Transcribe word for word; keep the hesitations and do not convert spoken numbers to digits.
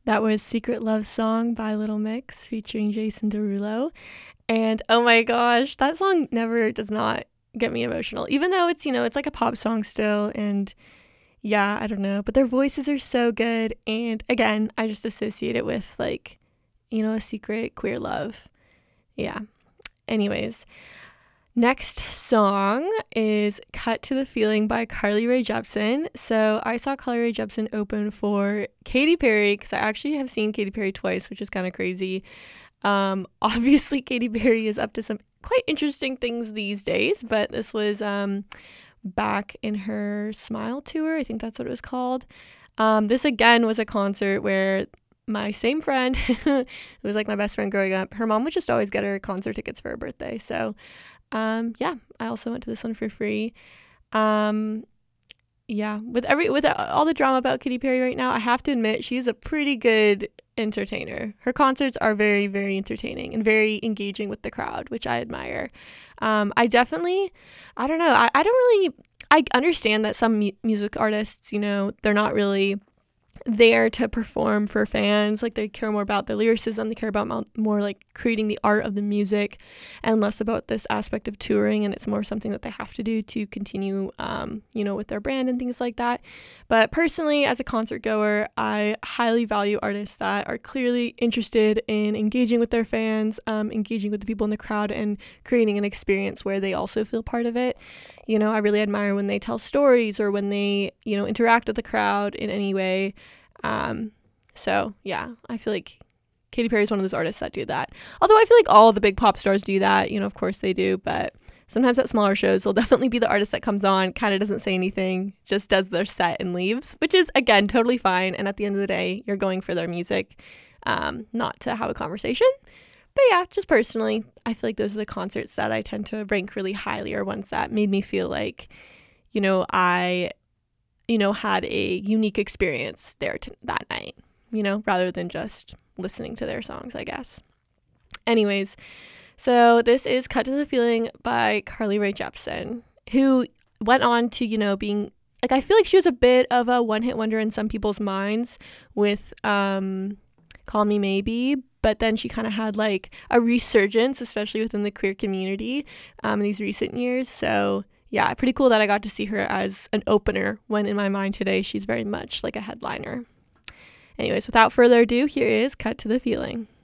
That was Secret Love Song by Little Mix featuring Jason Derulo. And oh my gosh, that song never does not get me emotional, even though it's, you know, it's like a pop song still. And yeah, I don't know, but their voices are so good. And again, I just associate it with like, you know, a secret queer love. Yeah. Anyways, next song is Cut to the Feeling by Carly Rae Jepsen. So I saw Carly Rae Jepsen open for Katy Perry because I actually have seen Katy Perry twice, which is kind of crazy. Um, obviously, Katy Perry is up to some quite interesting things these days, but this was um, back in her Smile tour. I think that's what it was called. Um, this again was a concert where my same friend, who was like my best friend growing up, her mom would just always get her concert tickets for her birthday. So Um, yeah, I also went to this one for free. Um, yeah, with every with all the drama about Katy Perry right now, I have to admit she's a pretty good entertainer. Her concerts are very, very entertaining and very engaging with the crowd, which I admire. Um, I definitely, I don't know, I, I don't really, I understand that some mu- music artists, you know, they're not really there to perform for fans. Like, they care more about the lyricism, they care about mo- more like creating the art of the music and less about this aspect of touring, and it's more something that they have to do to continue um you know with their brand and things like that. But personally, as a concert goer, I highly value artists that are clearly interested in engaging with their fans, um engaging with the people in the crowd, and creating an experience where they also feel part of it. You know, I really admire when they tell stories or when they, you know, interact with the crowd in any way. Um, so, yeah, I feel like Katy Perry is one of those artists that do that. Although I feel like all the big pop stars do that. You know, of course they do. But sometimes at smaller shows, they'll definitely be the artist that comes on, kind of doesn't say anything, just does their set and leaves, which is, again, totally fine. And at the end of the day, you're going for their music, um, not to have a conversation. But yeah, just personally, I feel like those are the concerts that I tend to rank really highly, or ones that made me feel like, you know, I, you know, had a unique experience there t- that night, you know, rather than just listening to their songs, I guess. Anyways, so this is Cut to the Feeling by Carly Rae Jepsen, who went on to, you know, being, like, I feel like she was a bit of a one-hit wonder in some people's minds with um, Call Me Maybe, but then she kind of had like a resurgence, especially within the queer community um, in these recent years. So yeah, pretty cool that I got to see her as an opener, when in my mind today she's very much like a headliner. Anyways, without further ado, here is Cut to the Feeling.